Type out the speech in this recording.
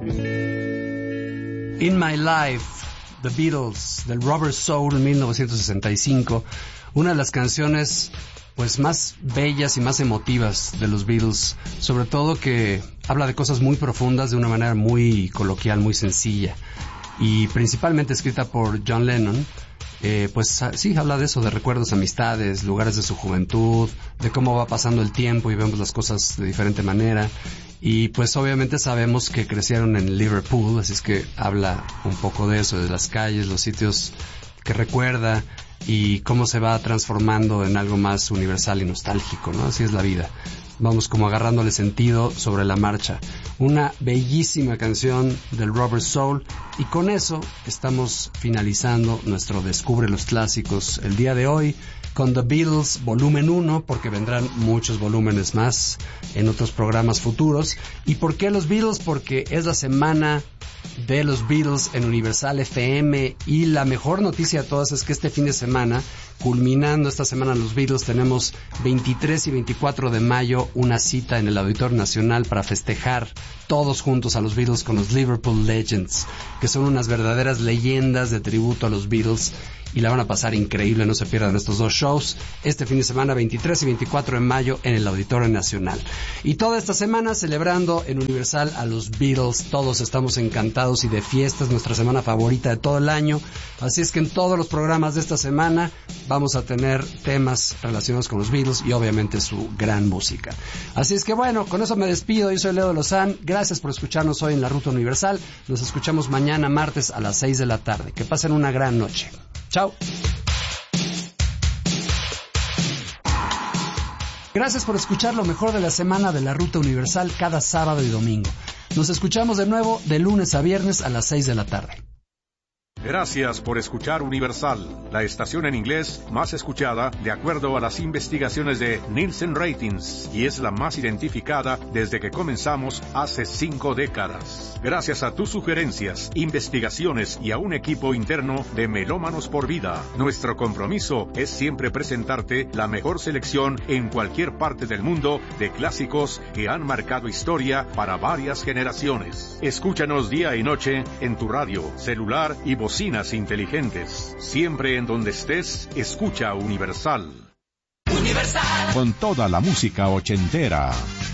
In My Life, The Beatles, del Rubber Soul, 1965, una de las canciones pues más bellas y más emotivas de los Beatles, sobre todo que habla de cosas muy profundas de una manera muy coloquial, muy sencilla, y principalmente escrita por John Lennon. Pues sí, habla de eso, de recuerdos, amistades, lugares de su juventud, de cómo va pasando el tiempo y vemos las cosas de diferente manera. Y pues obviamente sabemos que crecieron en Liverpool, así es que habla un poco de eso, de las calles, los sitios que recuerda y cómo se va transformando en algo más universal y nostálgico, ¿no? Así es la vida. Vamos como agarrándole sentido sobre la marcha. Una bellísima canción del Rubber Soul, y con eso estamos finalizando nuestro Descubre los Clásicos el día de hoy con The Beatles volumen 1, porque vendrán muchos volúmenes más en otros programas futuros. ¿Y por qué los Beatles? Porque es la semana de los Beatles en Universal FM, y la mejor noticia de todas es que este fin de semana, culminando esta semana los Beatles, tenemos 23 y 24 de mayo una cita en el Auditorio Nacional para festejar todos juntos a los Beatles con los Liverpool Legends, que son unas verdaderas leyendas de tributo a los Beatles, y la van a pasar increíble. No se pierdan estos dos shows este fin de semana, 23 y 24 de mayo en el Auditorio Nacional. Y toda esta semana celebrando en Universal a los Beatles. Todos estamos encantados y de fiestas, nuestra semana favorita de todo el año. Así es que en todos los programas de esta semana vamos a tener temas relacionados con los Beatles y obviamente su gran música. Así es que bueno, con eso me despido. Yo soy Leo de Lozán. Gracias por escucharnos hoy en la Ruta Universal. Nos escuchamos mañana martes a las 6 de la tarde. Que pasen una gran noche. Chao. Gracias por escuchar lo mejor de la semana de la Ruta Universal cada sábado y domingo. Nos escuchamos de nuevo de lunes a viernes a las 6 de la tarde. Gracias por escuchar Universal, la estación en inglés más escuchada de acuerdo a las investigaciones de Nielsen Ratings, y es la más identificada desde que comenzamos hace 5 décadas. Gracias a tus sugerencias, investigaciones y a un equipo interno de Melómanos por Vida, nuestro compromiso es siempre presentarte la mejor selección en cualquier parte del mundo de clásicos que han marcado historia para varias generaciones. Escúchanos día y noche en tu radio, celular y bocinas inteligentes. Siempre en donde estés, escucha Universal. Universal. Con toda la música ochentera.